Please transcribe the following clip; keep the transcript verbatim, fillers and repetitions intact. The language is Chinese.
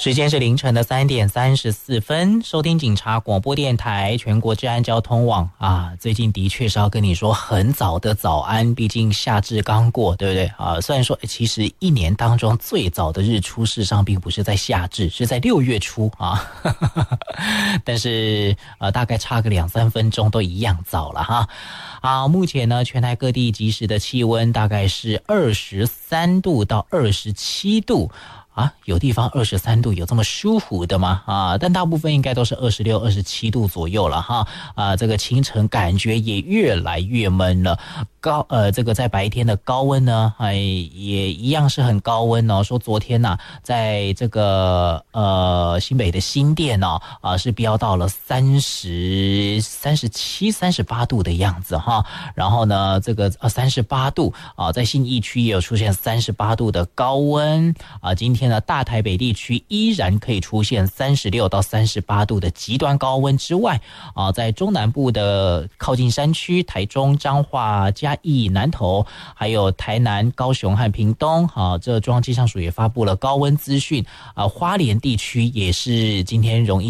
时间是凌晨的三点三十四分，收听警察广播电台全国治安交通网啊，最近的确是要跟你说很早的早安，毕竟夏至刚过，对不对啊？虽然说其实一年当中最早的日出事实上并不是在夏至，是在六月初啊，但是呃大概差个两三分钟都一样早了哈。啊，目前呢全台各地即时的气温大概是二十三度到二十七度。啊，有地方二十三度，有这么舒服的吗？啊，但大部分应该都是二十六、二十七度左右了哈。啊，这个清晨感觉也越来越闷了。高呃，这个在白天的高温呢，哎，也一样是很高温哦。说昨天呐、啊，在这个呃新北的新店哦，啊是飙到了三十三十七、三十八度的样子哈。然后呢，这个呃三十八度啊，在信义区也有出现三十八度的高温啊。今天呢，大台北地区依然可以出现三十六到三十八度的极端高温之外啊，在中南部的靠近山区，台中、彰化、嘉义、南投，还有台南、高雄和屏东，啊，这中央气象署也发布了高温资讯啊，花莲地区也是今天容易